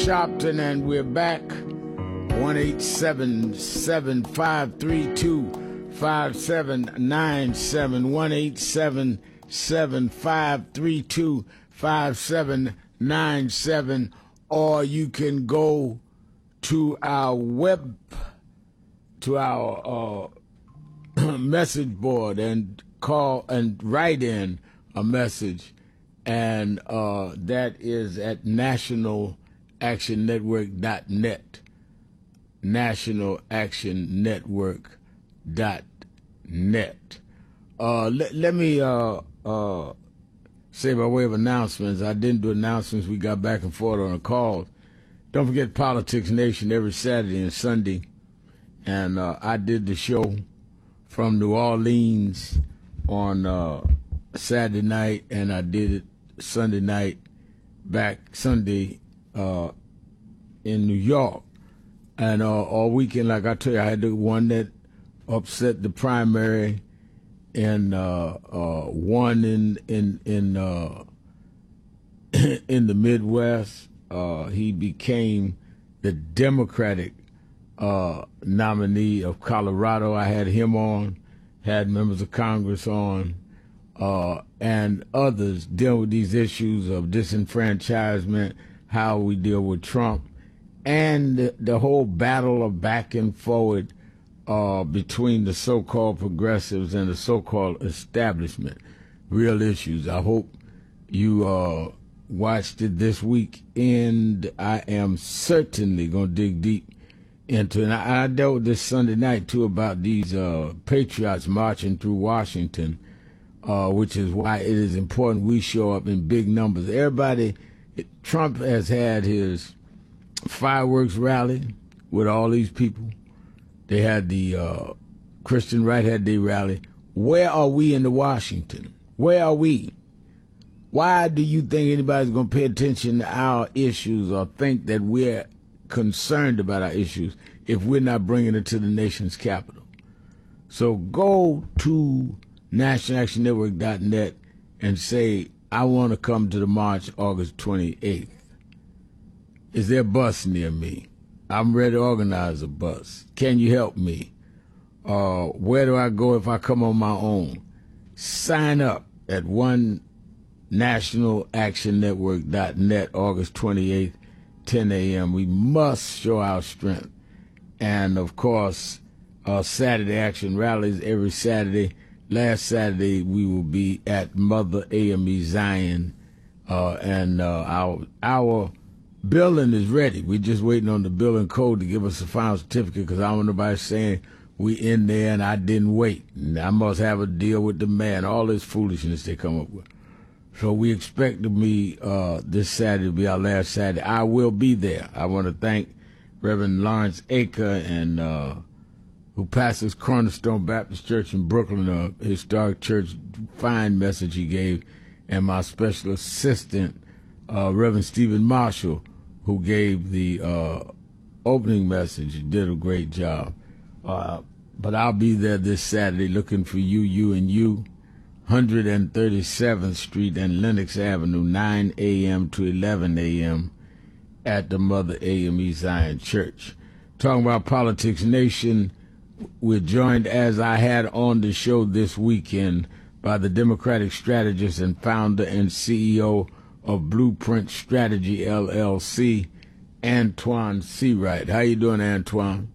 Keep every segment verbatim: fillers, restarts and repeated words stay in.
Sharpton, and we're back. one eight seven seven, five three two, five seven nine seven. one eight seven seven, five three two, five seven nine seven. Or you can go to our web, to our uh, message board and call and write in a message. And uh, that is at national action network dot net. national action network dot net. Uh, let, let me uh, uh, say by way of announcements, I didn't do announcements. We got back and forth on a call. Don't forget Politics Nation every Saturday and Sunday. And uh, I did the show from New Orleans on uh, Saturday night, and I did it Sunday night, back Sunday uh, in New York. And uh, all weekend, like I tell you, I had the one that upset the primary, and uh, uh, one in in in uh, in the Midwest. Uh, he became the Democratic uh, nominee of Colorado. I had him on, had members of Congress on, uh, and others dealing with these issues of disenfranchisement, how we deal with Trump, and the, the whole battle of back and forward uh, between the so-called progressives and the so-called establishment. Real issues. I hope you uh, watched it this week, and I am certainly going to dig deep into it. And I, I dealt with this Sunday night, too, about these uh, patriots marching through Washington, uh, which is why it is important we show up in big numbers. Everybody, Trump has had his fireworks rally with all these people. They had the uh, Christian Right had their rally. Where are we in the Washington? Where are we? Why do you think anybody's going to pay attention to our issues or think that we're concerned about our issues if we're not bringing it to the nation's capital? So go to national action network dot net and say, I want to come to the march August twenty-eighth. Is there a bus near me? I'm ready to organize a bus. Can you help me? Uh, where do I go if I come on my own? Sign up at one national action network dot net, August twenty-eighth, ten a.m. We must show our strength. And, of course, uh, Saturday action rallies every Saturday. Last Saturday, we will be at Mother A M E Zion, uh, and uh, our our building is ready. We're just waiting on the building code to give us a final certificate, because I don't want nobody saying we in there and I didn't wait, and I must have a deal with the man, all this foolishness they come up with. So we expect to be uh, this Saturday to be our last Saturday. I will be there. I want to thank Reverend Lawrence Aker, and uh, who pastors Cornerstone Baptist Church in Brooklyn, a historic church, fine message he gave, and my special assistant, uh, Reverend Stephen Marshall, who gave the uh, opening message. He did a great job. Uh, but I'll be there this Saturday looking for you, you, and you. one thirty-seventh Street and Lenox Avenue, nine a.m. to eleven a.m. at the Mother A M E Zion Church. Talking about Politics Nation, we're joined, as I had on the show this weekend, by the Democratic strategist and founder and C E O of Blueprint Strategy, L L C, Antoine Seawright. How you doing, Antoine?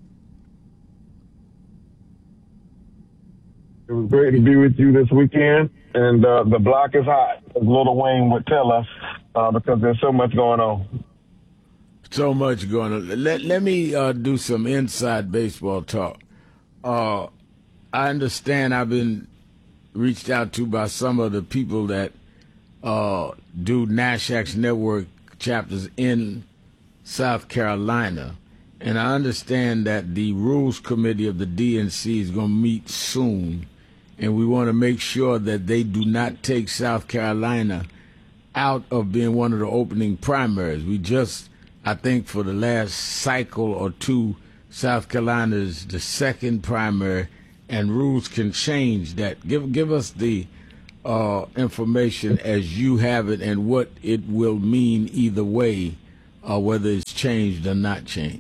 It was great to be with you this weekend, and uh, the block is hot, as Lil Wayne would tell us, uh, because there's so much going on. So much going on. Let, let me uh, do some inside baseball talk. Uh, I understand I've been reached out to by some of the people that uh, do Nash Action Network chapters in South Carolina, and I understand that the Rules Committee of the D N C is going to meet soon, and we want to make sure that they do not take South Carolina out of being one of the opening primaries. We just, I think for the last cycle or two, South Carolina is the second primary, and rules can change that. Give give us the uh, information as you have it and what it will mean either way, uh, whether it's changed or not changed?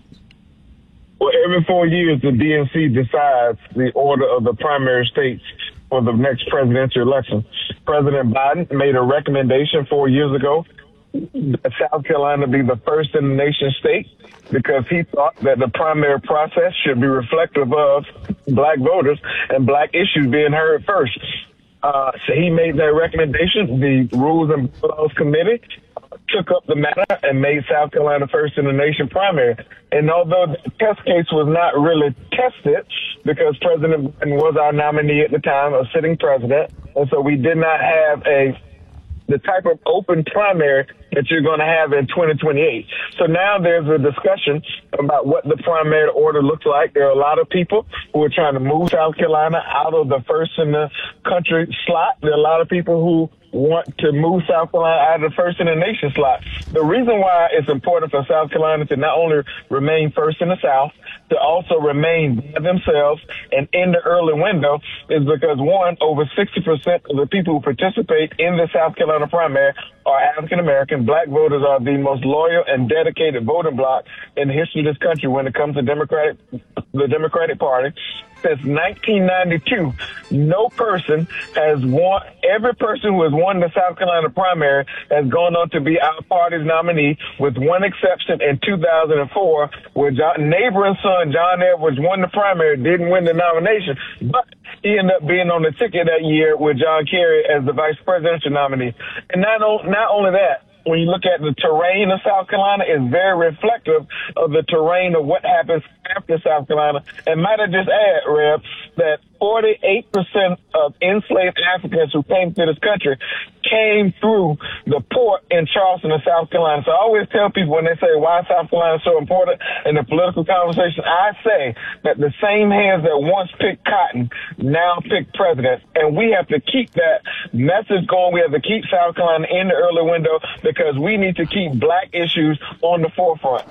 Well, every four years, the D N C decides the order of the primary states for the next presidential election. President Biden made a recommendation four years ago that South Carolina be the first in the nation state because he thought that the primary process should be reflective of black voters and black issues being heard first. Uh, so he made that recommendation. The Rules and Bylaws Committee took up the matter and made South Carolina first in the nation primary. And although the test case was not really tested because President Biden was our nominee at the time, a sitting president, and so we did not have a the type of open primary that you're going to have in twenty twenty-eight. So now there's a discussion about what the primary order looks like. There are a lot of people who are trying to move South Carolina out of the first in the country slot. There are a lot of people who want to move South Carolina out of the first in the nation slot. The reason why it's important for South Carolina to not only remain first in the South, to also remain by themselves and in the early window is because, one, over sixty percent of the people who participate in the South Carolina primary are African American. Black voters are the most loyal and dedicated voting bloc in the history of this country when it comes to Democratic, the Democratic Party. Since nineteen ninety-two, no person has won, every person who has won the South Carolina primary has gone on to be our party's nominee, with one exception in two thousand four, where John, neighboring son John Edwards won the primary, didn't win the nomination, but he ended up being on the ticket that year with John Kerry as the vice presidential nominee. And not, not only that, when you look at the terrain of South Carolina, it's very reflective of the terrain of what happens after South Carolina. And might I just add, Rev, that forty-eight percent of enslaved Africans who came to this country came through the port in Charleston, South Carolina. So I always tell people when they say, why is South Carolina so important in the political conversation, I say that the same hands that once picked cotton now pick presidents. And we have to keep that message going. We have to keep South Carolina in the early window because we need to keep black issues on the forefront.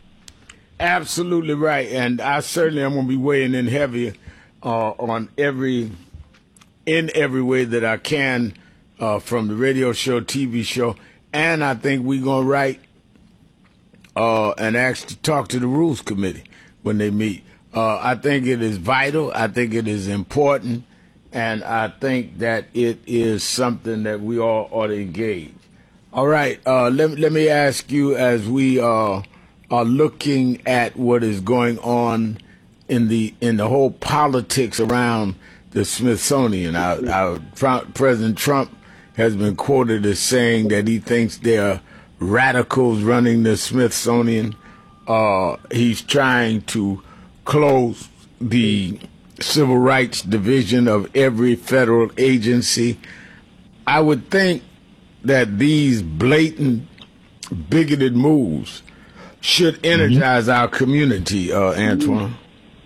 Absolutely right. And I certainly am going to be weighing in heavy uh, on every, in every way that I can, uh, from the radio show, T V show. And I think we're going to write uh, and ask to talk to the Rules Committee when they meet. Uh, I think it is vital. I think it is important. And I think that it is something that we all ought to engage. All right. Uh, let, let me ask you, as we uh, are looking at what is going on in the in the whole politics around the Smithsonian. Our, our President Trump has been quoted as saying that he thinks there are radicals running the Smithsonian. Uh, he's trying to close the Civil Rights Division of every federal agency. I would think that these blatant, bigoted moves should energize mm-hmm. our community, uh, Antoine.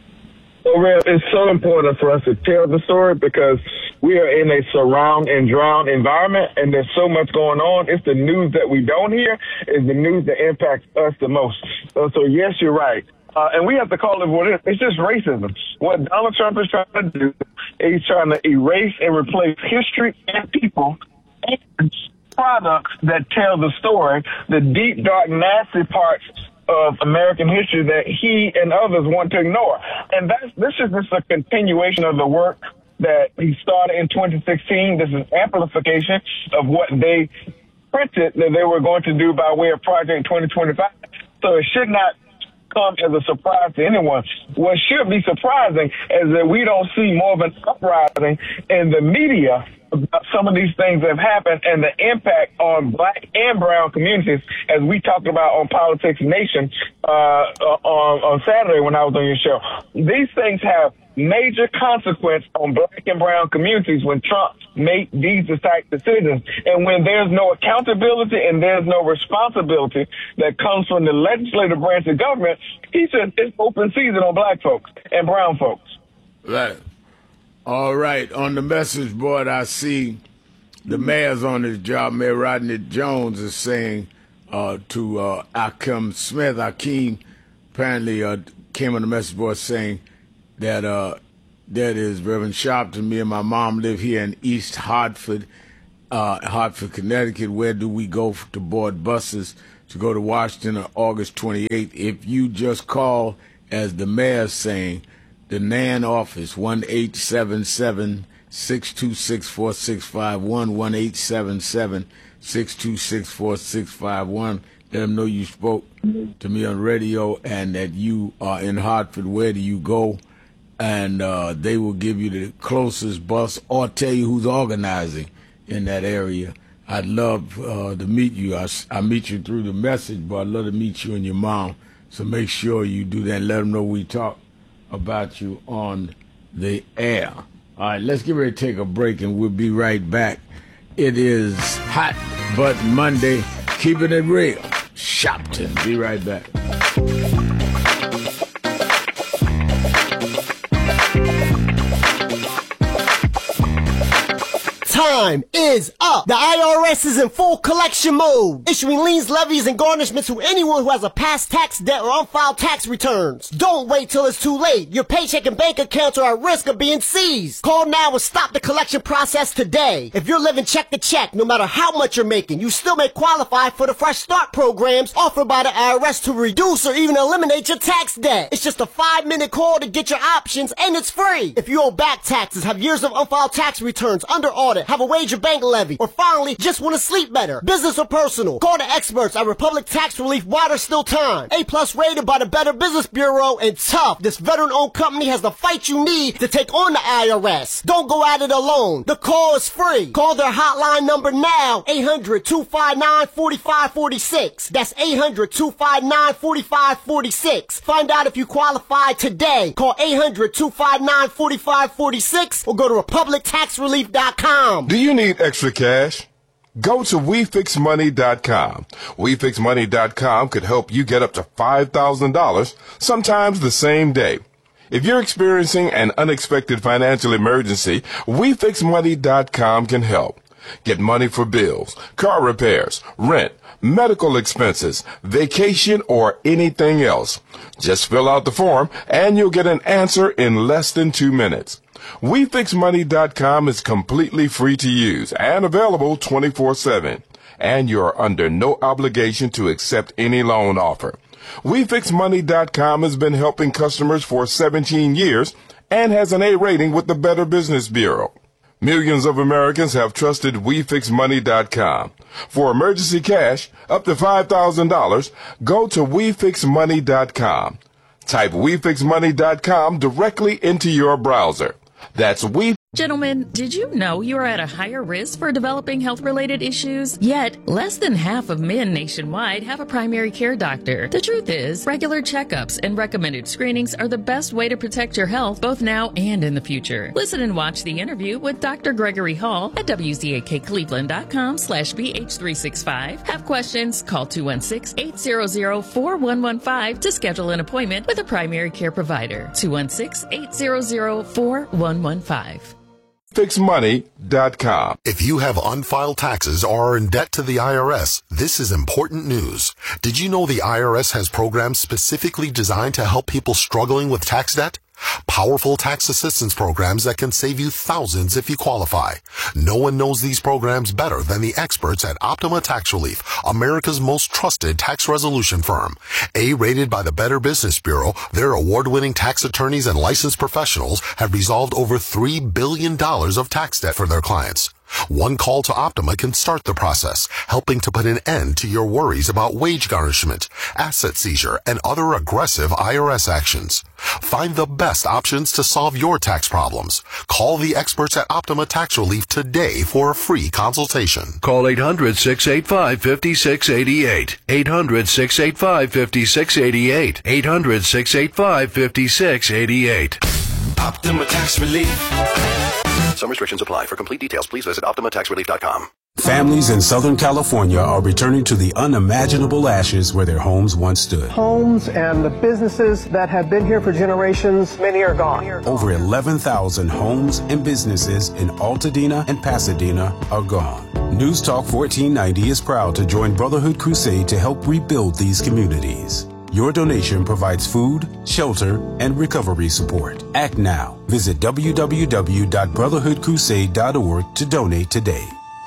So, Rev, it's so important for us to tell the story because we are in a surround and drown environment, and there's so much going on. It's the news that we don't hear is the news that impacts us the most. So, so yes, you're right. Uh, and we have to call it what it is. It's just racism. What Donald Trump is trying to do, he's trying to erase and replace history and people and products that tell the story, the deep, dark, nasty parts of American history that he and others want to ignore. And that's, this is just a continuation of the work that he started in twenty sixteen. This is amplification of what they printed that they were going to do by way of Project twenty twenty-five. So it should not come as a surprise to anyone. What should be surprising is that we don't see more of an uprising in the media about some of these things that have happened and the impact on black and brown communities, as we talked about on Politics Nation uh, on, on Saturday when I was on your show. These things have major consequence on black and brown communities when Trump made these type decisions. And when there's no accountability and there's no responsibility that comes from the legislative branch of government, he said it's open season on black folks and brown folks. Right. All right. On the message board, I see the mayor's on his job. Mayor Rodney Jones is saying uh, to uh, Akeem Smith, Akeem apparently uh, came on the message board saying that uh, that is Reverend Sharpton. Me and my mom live here in East Hartford, uh, Hartford, Connecticut. Where do we go to board buses to go to Washington on August twenty-eighth. If you just call, as the mayor's saying, the N A N office, one eight seven seven, six two six, four six five one, one eight seven seven, six two six, four six five one. Let them know you spoke to me on radio and that you are in Hartford. Where do you go? And uh, they will give you the closest bus or tell you who's organizing in that area. I'd love uh, to meet you. I, I meet you through the message, but I'd love to meet you and your mom. So make sure you do that and let them know we talk about you on the air. All right, let's get ready to take a break, and we'll be right back. It is Hot But Monday. Keeping it real. Shopton. Be right back. Time is up. The I R S is in full collection mode, issuing liens, levies, and garnishments to anyone who has a past tax debt or unfiled tax returns. Don't wait till it's too late. Your paycheck and bank accounts are at risk of being seized. Call now and stop the collection process today. If you're living check to check, no matter how much you're making, you still may qualify for the Fresh Start programs offered by the I R S to reduce or even eliminate your tax debt. It's just a five-minute call to get your options, and it's free. If you owe back taxes, have years of unfiled tax returns under audit, have a wage or bank levy, or finally just want to sleep better, business or personal, call the experts at Republic Tax Relief while there's still time. A plus rated by the Better Business Bureau, and tough. This veteran-owned company has the fight you need to take on the I R S. Don't go at it alone. The call is free. Call their hotline number now, eight hundred, two five nine, four five four six. That's eight hundred, two five nine, four five four six. Find out if you qualify today. Call eight hundred, two five nine, four five four six or go to republic tax relief dot com. Do you need extra cash? Go to we fix money dot com. we fix money dot com could help you get up to five thousand dollars, sometimes the same day. If you're experiencing an unexpected financial emergency, we fix money dot com can help. Get money for bills, car repairs, rent, medical expenses, vacation, or anything else. Just fill out the form and you'll get an answer in less than two minutes. we fix money dot com is completely free to use and available twenty-four seven. And you're under no obligation to accept any loan offer. we fix money dot com has been helping customers for seventeen years and has an A rating with the Better Business Bureau. Millions of Americans have trusted we fix money dot com. For emergency cash up to five thousand dollars, go to we fix money dot com. Type we fix money dot com directly into your browser. That's we. Gentlemen, did you know you are at a higher risk for developing health-related issues? Yet, less than half of men nationwide have a primary care doctor. The truth is, regular checkups and recommended screenings are the best way to protect your health both now and in the future. Listen and watch the interview with Doctor Gregory Hall at W Z A K Cleveland dot com slash B H three sixty-five. Have questions? Call two one six, eight hundred, four one one five to schedule an appointment with a primary care provider. two one six, eight hundred, four one one five. we fix money dot com. If you have unfiled taxes or are in debt to the I R S, this is important news. Did you know the I R S has programs specifically designed to help people struggling with tax debt? Powerful tax assistance programs that can save you thousands if you qualify. No one knows these programs better than the experts at Optima Tax Relief, America's most trusted tax resolution firm. A-rated by the Better Business Bureau, their award-winning tax attorneys and licensed professionals have resolved over three billion dollars of tax debt for their clients. One call to Optima can start the process, helping to put an end to your worries about wage garnishment, asset seizure, and other aggressive I R S actions. Find the best options to solve your tax problems. Call the experts at Optima Tax Relief today for a free consultation. Call eight hundred, six eight five, five six eight eight. eight hundred, six eight five, five six eight eight. eight hundred, six eight five, five six eight eight. Optima Tax Relief. Some restrictions apply. For complete details, please visit optima tax relief dot com. Families in Southern California are returning to the unimaginable ashes where their homes once stood. Homes and the businesses that have been here for generations, many are gone. Over eleven thousand homes and businesses in Altadena and Pasadena are gone. News Talk fourteen ninety is proud to join Brotherhood Crusade to help rebuild these communities. Your donation provides food, shelter, and recovery support. Act now. Visit w w w dot brotherhood crusade dot org to donate today.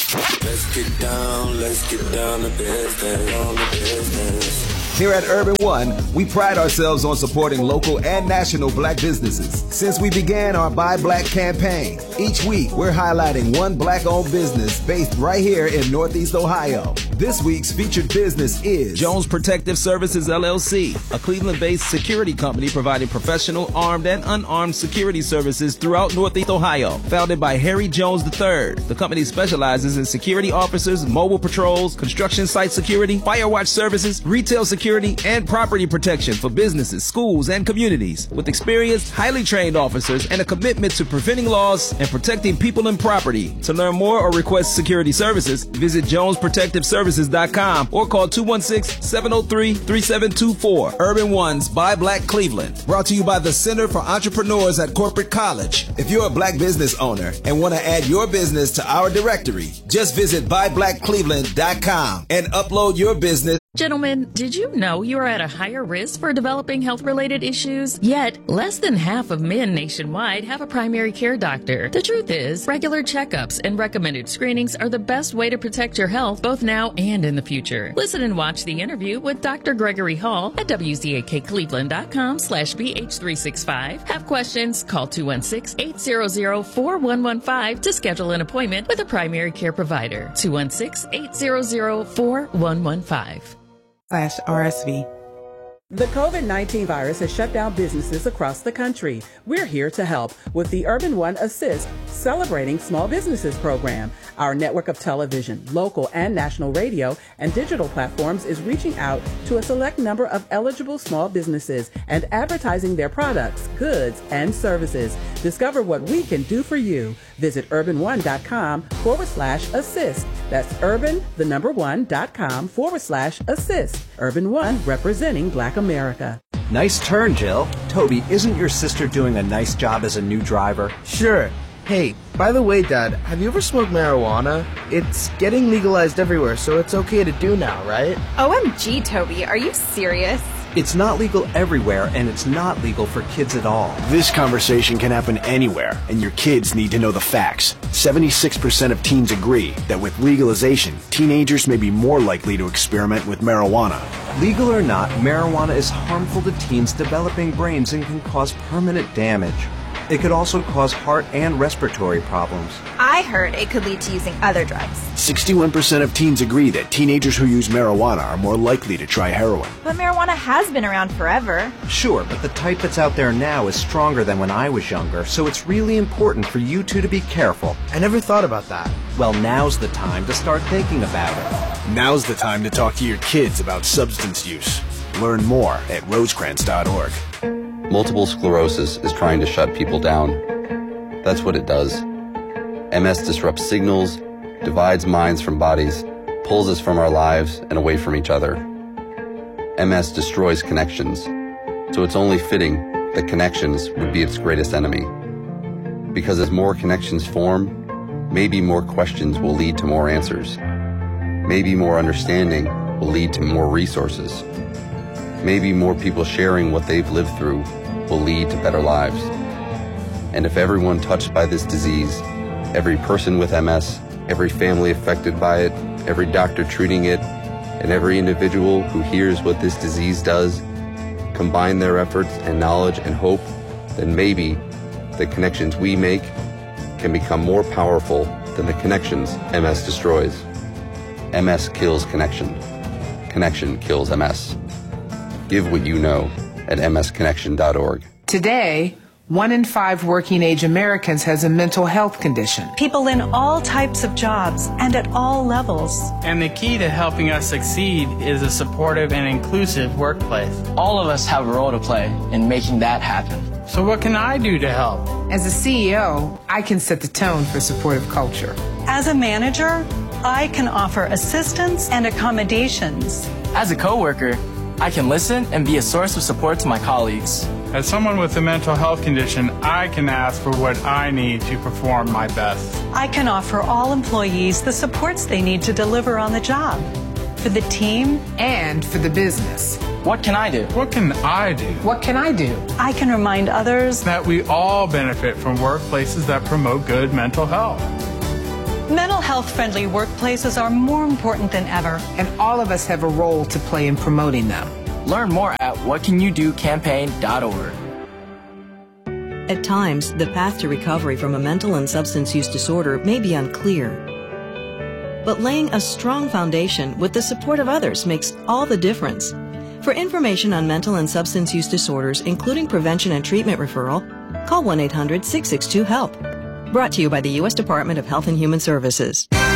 Let's get down, let's get down to business, on the business. Here at Urban One, we pride ourselves on supporting local and national black businesses. Since we began our Buy Black campaign, each week we're highlighting one black-owned business based right here in Northeast Ohio. This week's featured business is Jones Protective Services, L L C, a Cleveland-based security company providing professional, armed, and unarmed security services throughout Northeast Ohio. Founded by Harry Jones the third, the company specializes in security officers, mobile patrols, construction site security, fire watch services, retail security, and property protection for businesses, schools, and communities. With experienced, highly trained officers and a commitment to preventing loss and protecting people and property. To learn more or request security services, visit jones protective services dot com or call two one six, seven oh three, three seven two four. Urban One's Buy Black Cleveland. Brought to you by the Center for Entrepreneurs at Corporate College. If you're a black business owner and want to add your business to our directory, just visit buy black cleveland dot com and upload your business. Gentlemen, did you know you are at a higher risk for developing health-related issues? Yet, less than half of men nationwide have a primary care doctor. The truth is, regular checkups and recommended screenings are the best way to protect your health both now and in the future. Listen and watch the interview with Doctor Gregory Hall at W Z A K Cleveland dot com slash B H three sixty-five. Have questions? Call two one six, eight hundred, four one one five to schedule an appointment with a primary care provider. two one six, eight hundred, four one one five. Slash R S V. The COVID nineteen virus has shut down businesses across the country. We're here to help with the Urban One Assist Celebrating Small Businesses program. Our network of television, local and national radio, and digital platforms is reaching out to a select number of eligible small businesses and advertising their products, goods, and services. Discover what we can do for you. Visit urban one dot com forward slash assist. That's urban, the number one, dot com forward slash assist. Urban One, representing Black America. Nice turn, Jill. Toby, isn't your sister doing a nice job as a new driver? Sure. Hey, by the way, Dad, have you ever smoked marijuana? It's getting legalized everywhere, so it's okay to do now, right? O M G, Toby, are you serious? It's not legal everywhere, and it's not legal for kids at all. This conversation can happen anywhere, and your kids need to know the facts. seventy-six percent of teens agree that with legalization, teenagers may be more likely to experiment with marijuana. Legal or not, marijuana is harmful to teens' developing brains and can cause permanent damage. It could also cause heart and respiratory problems. I heard it could lead to using other drugs. sixty-one percent of teens agree that teenagers who use marijuana are more likely to try heroin. But marijuana has been around forever. Sure, but the type that's out there now is stronger than when I was younger, so it's really important for you two to be careful. I never thought about that. Well, now's the time to start thinking about it. Now's the time to talk to your kids about substance use. Learn more at rosecrans dot org. Multiple sclerosis is trying to shut people down. That's what it does. M S disrupts signals, divides minds from bodies, pulls us from our lives and away from each other. M S destroys connections, so it's only fitting that connections would be its greatest enemy. Because as more connections form, maybe more questions will lead to more answers. Maybe more understanding will lead to more resources. Maybe more people sharing what they've lived through will lead to better lives. And if everyone touched by this disease, every person with M S, every family affected by it, every doctor treating it, and every individual who hears what this disease does, combine their efforts and knowledge and hope, then maybe the connections we make can become more powerful than the connections M S destroys. M S kills connection. Connection kills M S. Give what you know at m s connection dot org. Today, one in five working-age Americans has a mental health condition. People in all types of jobs and at all levels. And the key to helping us succeed is a supportive and inclusive workplace. All of us have a role to play in making that happen. So what can I do to help? As a C E O, I can set the tone for supportive culture. As a manager, I can offer assistance and accommodations. As a coworker, I can listen and be a source of support to my colleagues. As someone with a mental health condition, I can ask for what I need to perform my best. I can offer all employees the supports they need to deliver on the job. For the team and for the business. What can I do? What can I do? What can I do? I can remind others that we all benefit from workplaces that promote good mental health. Mental health-friendly workplaces are more important than ever. And all of us have a role to play in promoting them. Learn more at what can you do campaign dot org. At times, the path to recovery from a mental and substance use disorder may be unclear. But laying a strong foundation with the support of others makes all the difference. For information on mental and substance use disorders, including prevention and treatment referral, call one eight hundred six six two HELP. Brought to you by the U S Department of Health and Human Services.